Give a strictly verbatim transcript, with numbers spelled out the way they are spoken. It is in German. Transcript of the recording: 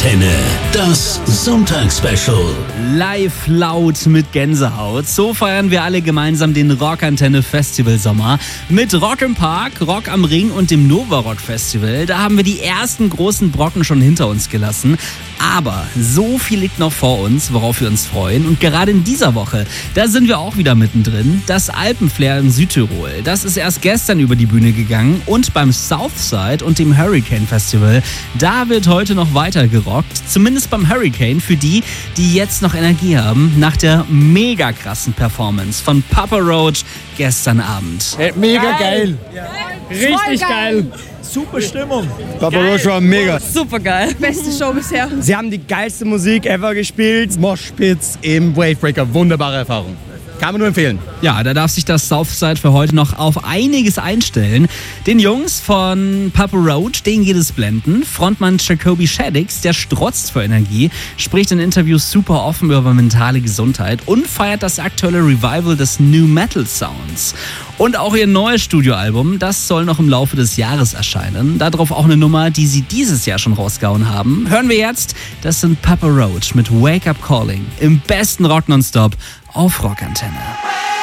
Rockantenne, das Sonntagsspecial. Live laut mit Gänsehaut. So feiern wir alle gemeinsam den Rockantenne Festival Sommer. Mit Rock im Park, Rock am Ring und dem Nova Rock Festival. Da haben wir die ersten großen Brocken schon hinter uns gelassen. Aber so viel liegt noch vor uns, worauf wir uns freuen. Und gerade in dieser Woche, da sind wir auch wieder mittendrin. Das Alpenflair in Südtirol, das ist erst gestern über die Bühne gegangen. Und beim Southside und dem Hurricane Festival, da wird heute noch weiter gerockt. Zumindest beim Hurricane für die, die jetzt noch Energie haben nach der mega krassen Performance von Papa Roach gestern Abend. Hey, mega geil! geil. Ja. Richtig geil. geil! Super Stimmung! Papa Roach war mega! Super geil! Beste Show bisher! Sie haben die geilste Musik ever gespielt. Moshpits im Wavebreaker. Wunderbare Erfahrung. Kann man nur empfehlen. Ja, da darf sich das Southside für heute noch auf einiges einstellen. Den Jungs von Papa Roach, denen geht es blenden. Frontmann Jacoby Shaddix, der strotzt vor Energie, spricht in Interviews super offen über mentale Gesundheit und feiert das aktuelle Revival des New Metal Sounds. Und auch ihr neues Studioalbum, das soll noch im Laufe des Jahres erscheinen. Darauf auch eine Nummer, die sie dieses Jahr schon rausgehauen haben. Hören wir jetzt, das sind Papa Roach mit Wake Up Calling im besten Rock Nonstop auf Rockantenne.